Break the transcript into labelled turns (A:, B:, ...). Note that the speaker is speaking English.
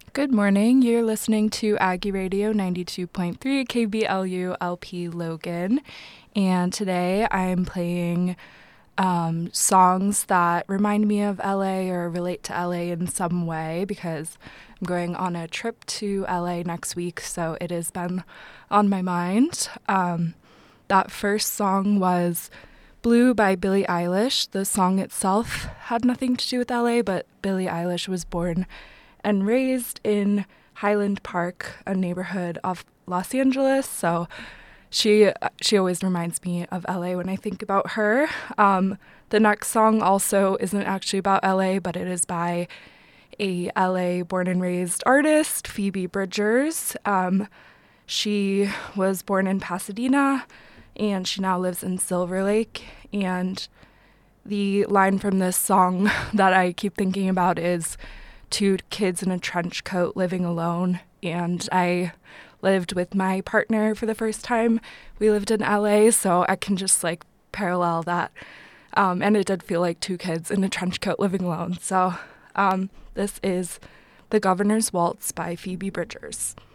A: Good morning. You're listening to Aggie Radio 92.3 KBLU LP Logan. And today I'm playing songs that remind me of LA or relate to LA in some way because I'm going on a trip to LA next week, so it has been on my mind. That first song was Blue by Billie Eilish. The song itself had nothing to do with LA, but Billie Eilish was born and raised in Highland Park, a neighborhood of Los Angeles. So she always reminds me of LA when I think about her. The next song also isn't actually about LA, but it is by a LA born and raised artist, Phoebe Bridgers. She was born in Pasadena, and she now lives in Silver Lake. And the line from this song that I keep thinking about is two kids in a trench coat living alone. And I lived with my partner for the first time. We lived in LA, so I can just parallel that. And it did feel like two kids in a trench coat living alone. So this is The Governor's Waltz by Phoebe Bridgers.